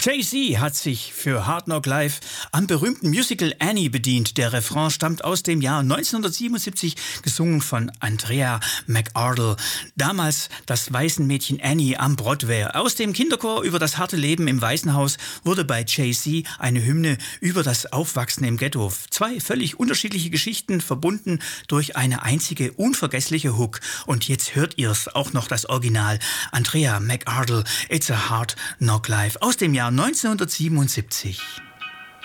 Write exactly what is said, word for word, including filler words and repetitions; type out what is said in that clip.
Jay-Z hat sich für Hard Knock Life am berühmten Musical Annie bedient. Der Refrain stammt aus dem Jahr neunzehnhundertsiebenundsiebzig, gesungen von Andrea McArdle. Damals das Waisenmädchen Annie am Broadway. Aus dem Kinderchor über das harte Leben im Waisenhaus wurde bei Jay-Z eine Hymne über das Aufwachsen im Ghetto. Zwei völlig unterschiedliche Geschichten, verbunden durch eine einzige unvergessliche Hook. Und jetzt hört ihr's, auch noch das Original. Andrea McArdle, It's a Hard Knock Life aus dem Jahr neunzehnhundertsiebenundsiebzig.